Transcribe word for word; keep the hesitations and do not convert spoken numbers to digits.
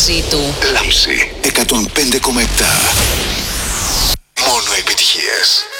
μαζί του. Λάμψη εκατόν πέντε κόμμα επτά. Μόνο επιτυχίες.